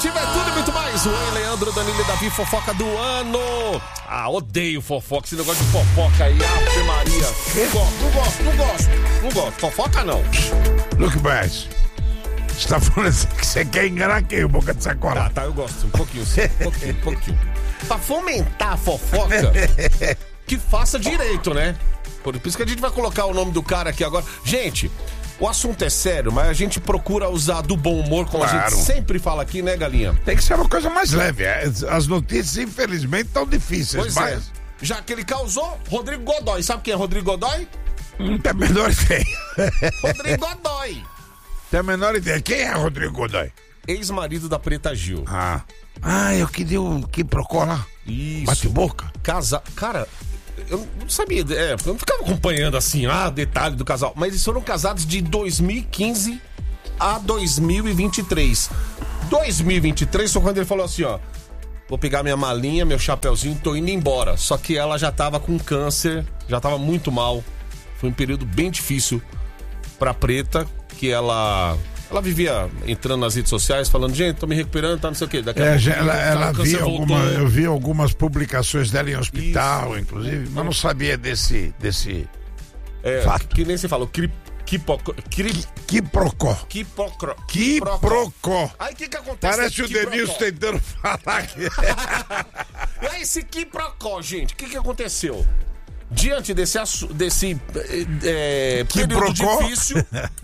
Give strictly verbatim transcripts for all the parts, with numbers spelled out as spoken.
Ativa é tudo e muito mais. O Leandro, Danilo e Davi, fofoca do ano. Ah, odeio fofoca, esse negócio de fofoca aí, Ave Maria. Não gosto, não gosto, não gosto, não gosto. Fofoca não. Luke Bass, você tá falando que você quer enganar quem, boca de sacola? Tá, tá, eu gosto, um pouquinho, sim, um pouquinho, um pouquinho. Pra fomentar a fofoca, que faça direito, né? Por isso que a gente vai colocar o nome do cara aqui agora. Gente, o assunto é sério, mas a gente procura usar do bom humor, como claro. A gente sempre fala aqui, né, Galinha? Tem que ser uma coisa mais leve. As notícias, infelizmente, estão difíceis. Pois mas... é. Já que ele causou, Rodrigo Godoy. Sabe quem é Rodrigo Godoy? Não tem a menor ideia. Rodrigo Godoy. Tem a menor ideia. Quem é Rodrigo Godoy? Ex-marido da Preta Gil. Ah. Ah, eu que deu que procó lá. Isso. Bate-boca. Casa... Cara... Eu não sabia, é, eu não ficava acompanhando assim, ah, detalhe do casal. Mas eles foram casados de dois mil e quinze a dois mil e vinte e três. dois mil e vinte e três foi quando ele falou assim, ó: vou pegar minha malinha, meu chapeuzinho, tô indo embora. Só que ela já tava com câncer, já tava muito mal. Foi um período bem difícil pra Preta, que ela... Ela vivia entrando nas redes sociais falando, gente, tô me recuperando, tá não sei o quê. Daqui a é, pouco, ela, ela tá, via alguma, eu vi algumas publicações dela em hospital, isso. Inclusive, mas não sabia desse, desse é, fato. Que, que nem você falou, cri, quipoco, cri, quiprocó. Quipocro, quiprocó. Aí o que que acontece? Parece o Denilson tentando falar aqui. E aí esse quiprocó, gente, o que que aconteceu? Diante desse, desse é, período difícil...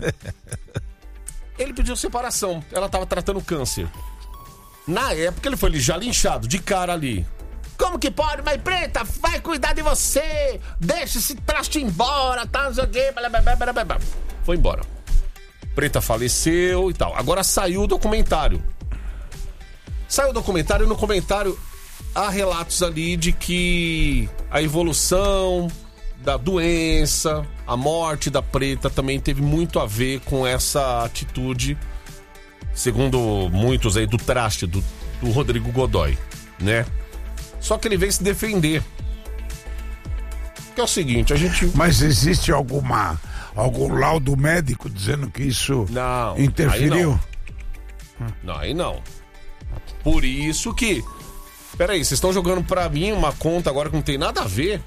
Ele pediu separação. Ela tava tratando câncer. Na época, ele foi já linchado, de cara ali. Como que pode? Mas Preta, vai cuidar de você. Deixa esse traste embora, tá? Não sei o quê. Foi embora. Preta faleceu e tal. Agora saiu o documentário. Saiu o documentário e no comentário há relatos ali de que a evolução da doença, a morte da Preta também teve muito a ver com essa atitude, segundo muitos aí, do traste do, do Rodrigo Godoy, né? Só que ele veio se defender. Que é o seguinte, a gente... Mas existe alguma, algum laudo médico dizendo que isso não, interferiu? Aí não. não, aí não. Por isso que... Peraí, vocês estão jogando pra mim uma conta agora que não tem nada a ver...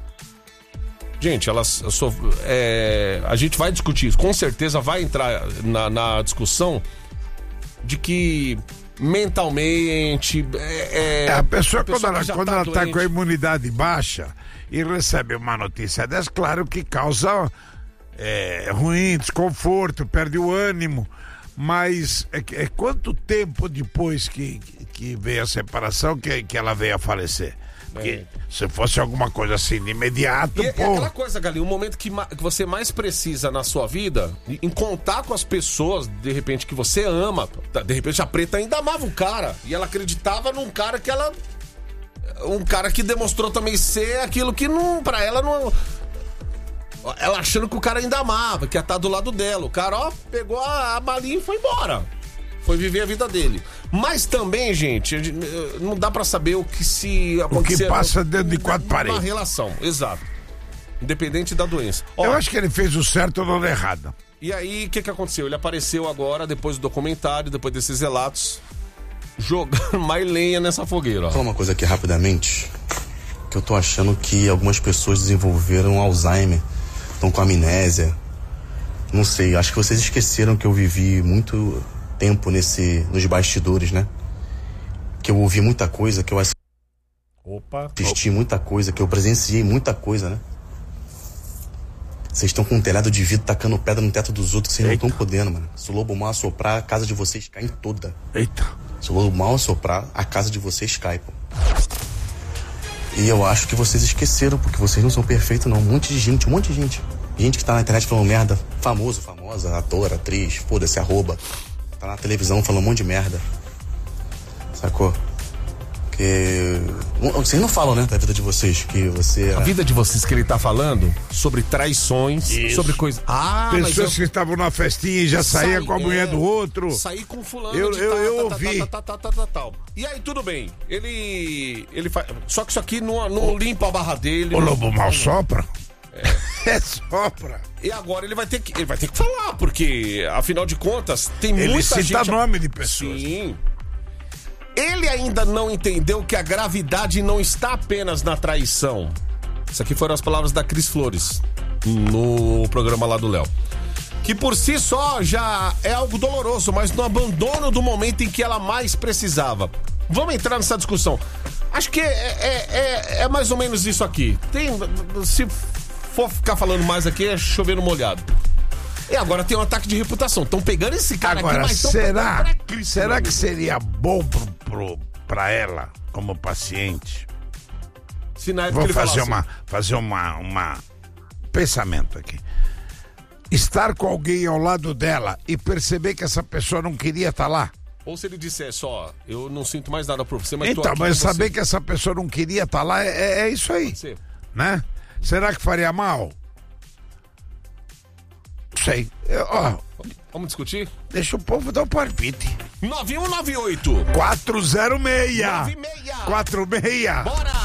Gente, elas, é, a gente vai discutir isso, com certeza vai entrar na, na discussão de que mentalmente... É, é, a pessoa, a pessoa quando ela, quando tá, ela tá com a imunidade baixa e recebe uma notícia dessa, claro que causa é, ruim, desconforto, perde o ânimo, mas é, é quanto tempo depois que, que veio a separação que, que ela veio a falecer? Porque é. Se fosse alguma coisa assim de imediato, e, pô... É aquela coisa, Galinho, o momento que, que você mais precisa na sua vida, em contar com as pessoas, de repente, que você ama. De repente a Preta ainda amava o cara. E ela acreditava num cara que ela... Um cara que demonstrou também ser aquilo que não... Pra ela não... Ela achando que o cara ainda amava, que ia estar do lado dela. O cara, ó, pegou a, a malinha e foi embora. Foi viver a vida dele. Mas também, gente, não dá pra saber o que se acontecer... O que passa dentro de quatro paredes. Uma relação, exato. Independente da doença. Ó, eu acho que ele fez o certo ou o errado. E aí, o que que aconteceu? Ele apareceu agora, depois do documentário, depois desses relatos, jogando mais lenha nessa fogueira. Ó. Vou falar uma coisa aqui rapidamente, que eu tô achando que algumas pessoas desenvolveram Alzheimer, estão com amnésia. Não sei, acho que vocês esqueceram que eu vivi muito... tempo nesse, nos bastidores, né? Que eu ouvi muita coisa, que eu assisti Opa. muita coisa, que eu presenciei muita coisa, né? Vocês estão com um telhado de vidro tacando pedra no teto dos outros, vocês Eita. Não estão podendo, mano. Se o lobo mal assoprar, a casa de vocês cai toda. Eita. Se o lobo mal assoprar, a casa de vocês cai, pô. E eu acho que vocês esqueceram, porque vocês não são perfeitos, não. Um monte de gente, um monte de gente. Gente que tá na internet falando merda, famoso, famosa, ator, atriz, foda-se, arroba. Tá na televisão falando um monte de merda. Sacou? Porque... Vocês não falam, né, da vida de vocês, que você... A vida de vocês que ele tá falando sobre traições, Isso. sobre coisas... Ah, pessoas mas eu... que estavam na festinha e já saía Sai, com a mulher é... do outro. Sair com fulano eu, de eu, tal, eu tal, ouvi. Tal, tal, tal, tal, tal, tal. E aí, tudo bem. Ele... ele faz... Só que isso aqui não, não limpa a barra dele. O lobo mal sopra? É. É sopra. E agora ele vai ter que, ele vai ter que falar, porque, afinal de contas, tem ele muita gente... Ele cita nome de pessoas. Sim. Ele ainda não entendeu que a gravidade não está apenas na traição. Isso aqui foram as palavras da Cris Flores no programa lá do Léo. Que por si só já é algo doloroso, mas no abandono do momento em que ela mais precisava. Vamos entrar nessa discussão. Acho que é, é, é, é mais ou menos isso aqui. Tem, se for ficar falando mais aqui, é chover no molhado. E agora tem um ataque de reputação. Estão pegando esse cara agora, aqui, mas estão será, pegando pra Cris, será que seria bom pro, pro, pra ela, como paciente? Se na época Vou ele fazer falasse, uma, fazer uma, uma pensamento aqui. Estar com alguém ao lado dela e perceber que essa pessoa não queria estar lá. ou se ele disser só, eu não sinto mais nada por você, mas tô Então, aqui mas com saber você. que essa pessoa não queria estar lá é, é isso aí, Pode ser. né? Será que faria mal? Não sei. Eu, ó, Vamos discutir? deixa o povo dar o palpite. nove um nove oito quatro zero seis nove seis quatro seis Bora!